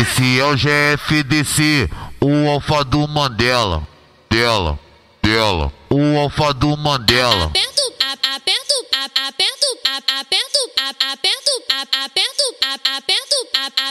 Esse é o GFDC, o alfa do Mandela. Dela. O alfa do Mandela. Aperto, aperto, aperto, aperto, aperto, aperto.